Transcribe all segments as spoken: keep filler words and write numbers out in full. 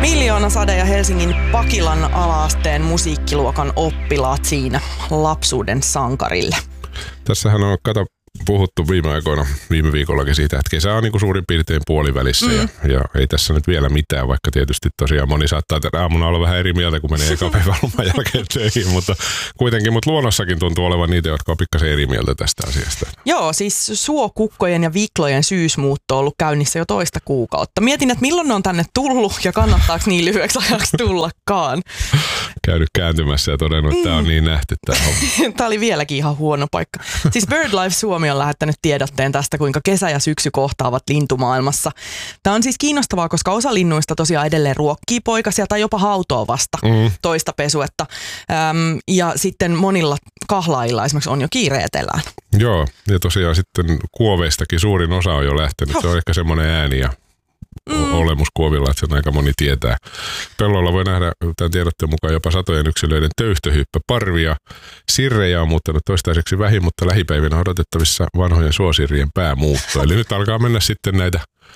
Miljoona Sade ja Helsingin Pakilan ala-asteen musiikkiluokan oppilaat siinä lapsuuden sankarille. Tässähän on, kato, puhuttu viime aikoina, viime viikollakin siitä, että kesä on niin kuin suurin piirtein puolivälissä mm. ja, ja ei tässä nyt vielä mitään, vaikka tietysti tosiaan moni saattaa tänä aamuna olla vähän eri mieltä, kun menee eka päivän loman jälkeen töihin, mutta kuitenkin, mutta luonnossakin tuntuu olevan niitä, jotka on pikkasen eri mieltä tästä asiasta. Joo, siis suokukkojen ja viklojen syysmuutto on ollut käynnissä jo toista kuukautta. Mietin, että milloin ne on tänne tullut ja kannattaako niin lyhyeksi ajaksi tullakaan. Käynyt kääntymässä ja todennut, että tämä on niin nähty tämä homma. Tämä oli vieläkin ihan huono paikka. Siis BirdLife Suomi on lähettänyt tiedotteen tästä, kuinka kesä ja syksy kohtaavat lintumaailmassa. Tämä on siis kiinnostavaa, koska osa linnuista tosiaan edelleen ruokkii poikasia tai jopa hautoo vasta mm. toista pesuetta. Öm, ja sitten monilla kahlaajilla esimerkiksi on jo kiire etelään. Joo, ja tosiaan sitten kuoveistakin suurin osa on jo lähtenyt. Se on ehkä semmoinen ääni ja Mm. olemus kuovilla, että sen aika moni tietää. Pellolla voi nähdä tämän tiedotteen mukaan jopa satojen yksilöiden töyhtöhyppä. Parvia sirrejä on muuttanut toistaiseksi vähin, mutta lähipäivinä odotettavissa vanhojen suosirien päämuutto. Eli nyt alkaa mennä sitten näitä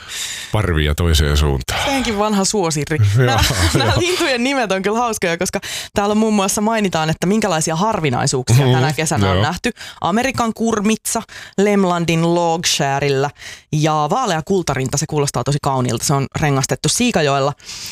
parvia toiseen suuntaan. Senkin vanha suosirri. Nämä, nämä lintujen nimet on kyllä hauskoja, koska täällä muun muassa mainitaan, että minkälaisia harvinaisuuksia mm-hmm. tänä kesänä on nähty. Amerikan kurmitsa, Lemlandin logsharella ja vaalea kultarinta, se kuulostaa tosi kauniilta. Se on rengastettu Siikajoella.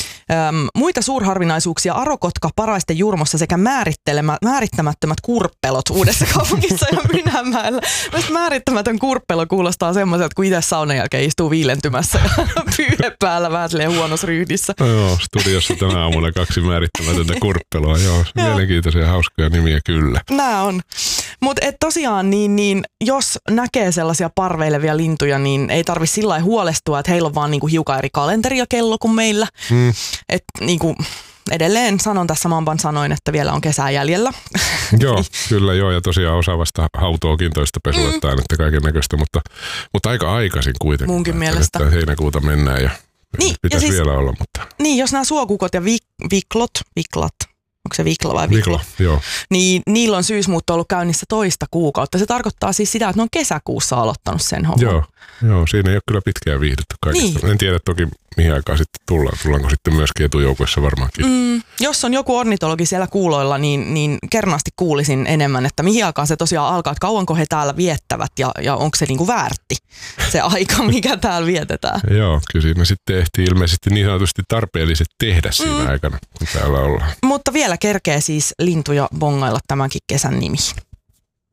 Öm, muita suurharvinaisuuksia arokotka paraisten jurmossa sekä määrittämättömät kurppelot Uudessa Kaupungissa ja Mynämäellä. Mielestäni määrittämätön kurppelo kuulostaa semmoiselta, kun itse saunan jälkeen istuu viilentymässä ja pyyhe päällä vähän silleen huonossa ryhdissä. No joo, studiossa tänä aamuna kaksi määrittämätöntä kurppeloa. Joo, mielenkiintoisia ja hauskoja nimiä kyllä. Nää on. Mutta tosiaan, niin, niin, jos näkee sellaisia parveilevia lintuja, niin ei tarvi sillä lailla huolestua, että heillä on vaan niinku hiukan eri kalenteri ja kello kuin meillä. Mm. Et, niinku, edelleen sanon tässä Mamban sanoin, että vielä on kesää jäljellä. Joo, kyllä joo, ja tosiaan osa vasta hautookin toista pesuettaan, mm. että kaiken näköistä, mutta, mutta aika aikaisin kuitenkin. Munkin mielestä. Että heinäkuuta mennään ja niin, pitäisi ja siis, vielä olla. Mutta. Niin, jos nämä suokukot ja vi, viklot, viklat, onko se vikla vai viklo? Vikla, joo. Niin niillä on syysmuutto ollut käynnissä toista kuukautta. Se tarkoittaa siis sitä, että ne on kesäkuussa aloittanut sen homman. Joo, joo, siinä ei ole kyllä pitkään viihdytty kaikista. Niin. En tiedä toki mihin aikaan sitten tullaan. Tullaanko sitten myöskin etujoukoissa varmaankin. Mm, jos on joku ornitologi siellä kuuloilla, niin, niin kernaasti kuulisin enemmän, että mihin aikaan se tosiaan alkaa, että kauanko he täällä viettävät ja, ja onko se niinku väärti se aika, mikä täällä vietetään. Joo, kyllä siinä sitten ehtii ilmeisesti niin sanotusti tarpeelliset tehdä siinä mm. aikana, kun täällä ollaan. Mutta vielä kerkee siis lintuja bongailla tämänkin kesän nimiin.